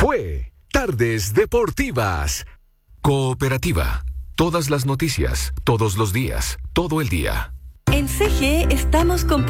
fue Tardes Deportivas. Cooperativa. Todas las noticias, todos los días, todo el día. En CGE estamos comprometidos